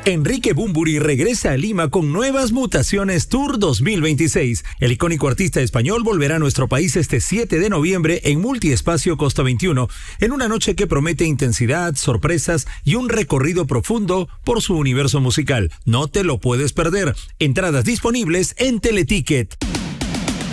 Enrique Bunbury regresa a Lima con Nuevas Mutaciones Tour 2026. El icónico artista español volverá a nuestro país este 7 de noviembre en Multiespacio Costa 21, en una noche que promete intensidad, sorpresas y un recorrido profundo por su universo musical. No te lo puedes perder. Entradas disponibles en Teleticket.